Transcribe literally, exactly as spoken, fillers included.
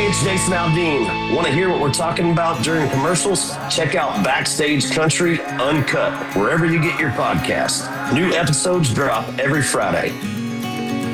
it's Jason Aldean. Want to hear what we're talking about during commercials? Check out Backstage Country Uncut, wherever you get your podcast. New episodes drop every Friday.